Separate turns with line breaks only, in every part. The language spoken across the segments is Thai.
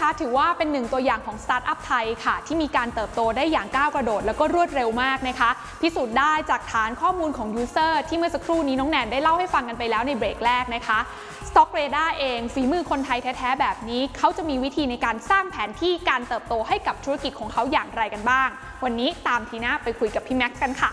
นะคะถือว่าเป็นหนึ่งตัวอย่างของสตาร์ทอัพไทยค่ะที่มีการเติบโตได้อย่างก้าวกระโดดแล้วก็รวดเร็วมากนะคะพิสูจน์ได้จากฐานข้อมูลของยูเซอร์ที่เมื่อสักครู่นี้น้องแนนได้เล่าให้ฟังกันไปแล้วในเบรกแรกนะคะ StockRadar เองฝีมือคนไทยแท้ๆแบบนี้เขาจะมีวิธีในการสร้างแผนที่การเติบโตให้กับธุรกิจของเขาอย่างไรกันบ้างวันนี้ตามทีน่าไปคุยกับพี่แม็กซ์กันค่ะ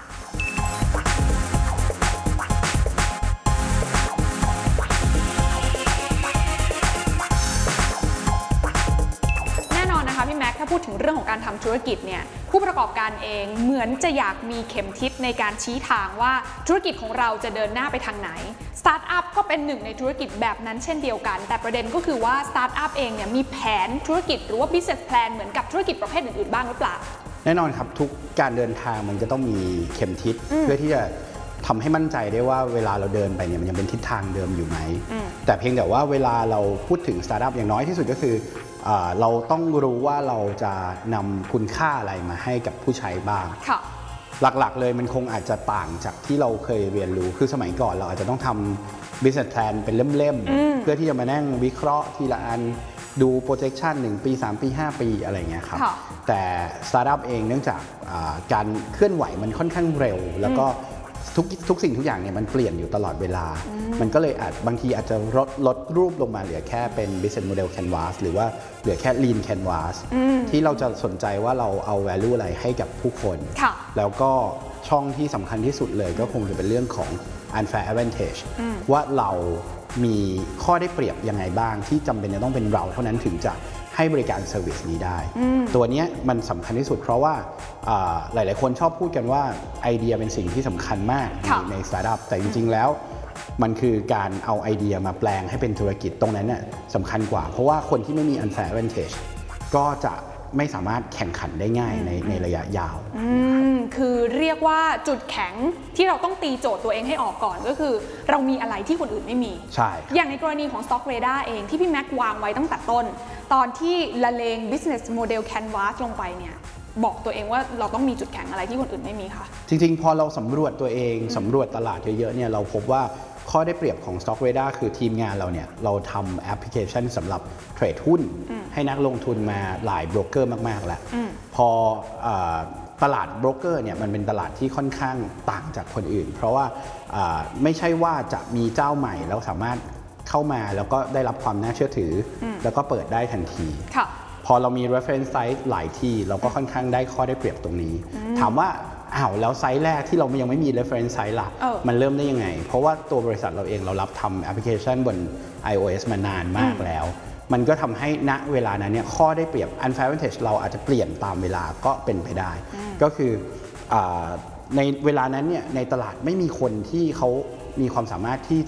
พี่แม็กถ้าพูดถึงเรื่องของการทำธุรกิจเนี่ยผู้ประกอบการเองเหมือนจะอยากมีเข็มทิศในการชี้ทางว่าธุรกิจของเราจะเดินหน้าไปทางไหนสตาร์ทอัพก็เป็นหนึ่งในธุรกิจแบบนั้นเช่นเดียวกันแต่ประเด็นก็คือว่าสตาร์ทอัพเองเนี่ยมีแผนธุรกิจหรือว่า business plan เหมือนกับธุรกิจประเภทอื่นๆบ้างหรือเปล่า
แน่นอนครับทุกการเดินทางมันก็ต้องมีเข็มทิศเพื่อที่จะทำให้มั่นใจได้ว่าเวลาเราเดินไปเนี่ยมันยังเป็นทิศทางเดิมอยู่ไหมแต่เพียงแต่ว่าเวลาเราพูดถึงสตาร์ทอัพอย่างน้อยที่สุดก็คือเราต้องรู้ว่าเราจะนำคุณค่าอะไรมาให้กับผู้ใช้บ้างหลักๆเลยมันคงอาจจะต่างจากที่เราเคยเรียนรู้คือสมัยก่อนเราอาจจะต้องทำ business plan เป็นเล่มๆเพื่อที่จะมานั่งวิเคราะห์ทีละอันดู projection 1 ปี 3 ปี 5 ปีอะไรเงี้ยครับแต่สตาร์ทอัพเองเนื่องจากการเคลื่อนไหวมันค่อนข้างเร็วแล้วก็ทุกสิ่งทุกอย่างเนี่ยมันเปลี่ยนอยู่ตลอดเวลามันก็เลยบางทีอาจจะลดรูปลงมาเหลือแค่เป็น business model canvas หรือว่าเหลือแค่ lean canvas ที่เราจะสนใจว่าเราเอา value อะไรให้กับผู้คนแล้วก็ช่องที่สำคัญที่สุดเลยก็คงจะเป็นเรื่องของ unfair advantage ว่าเรามีข้อได้เปรียบยังไงบ้างที่จำเป็นจะต้องเป็นเราเท่านั้นถึงจะให้บริการเซอร์วิสนี้ได้ตัวนี้มันสำคัญที่สุดเพราะว่าหลายๆคนชอบพูดกันว่าไอเดียเป็นสิ่งที่สำคัญมากในสตาร์ทอัพแต่จริงๆแล้วมันคือการเอาไอเดียมาแปลงให้เป็นธุรกิจตรงนั้นน่ะสำคัญกว่าเพราะว่าคนที่ไม่มี unfair advantage ก็จะไม่สามารถแข่งขันได้ง่ายในระยะยาว
คือเรียกว่าจุดแข็งที่เราต้องตีโจทย์ตัวเองให้ออกก่อนก็คือเรามีอะไรที่คนอื่นไม่มี
ใช่
อย่างในกรณีของ StockRadar เองที่พี่แม็กวางไว้ตั้งแต่ต้นตอนที่ละเลง business model canvas ลงไปเนี่ยบอกตัวเองว่าเราต้องมีจุดแข็งอะไรที่คนอื่นไม่มีคะ
จริงๆพอเราสำรวจตัวเองสำรวจตลาดเยอะๆเนี่ยเราพบว่าข้อได้เปรียบของ StockRadar คือทีมงานเราเนี่ยเราทำแอปพลิเคชันสำหรับเทรดหุ้นให้นักลงทุนมาหลายโบรกเกอร์มากๆแล้วพอตลาดโบรกเกอร์เนี่ยมันเป็นตลาดที่ค่อนข้างต่างจากคนอื่นเพราะว่าไม่ใช่ว่าจะมีเจ้าใหม่แล้วสามารถเข้ามาแล้วก็ได้รับความน่าเชื่อถือแล้วก็เปิดได้ทันทีพอเรามี reference size หลายที่เราก็ค่อนข้างได้ข้อได้เปรียบตรงนี้ถามว่าแล้วไซส์แรกที่เรายังไม่มี reference size ล่ะมันเริ่มได้ยังไงเพราะว่าตัวบริษัทเราเองเรารับทำแอปพลิเคชันบน iOS มานานมากแล้วมันก็ทำให้ณเวลานั้นเนี่ยข้อได้เปรียบ unfair advantage เราอาจจะเปลี่ยนตามเวลาก็เป็นไปได้ก็คือในเวลานั้นเนี่ยในตลาดไม่มีคนที่เขามีความสามารถที่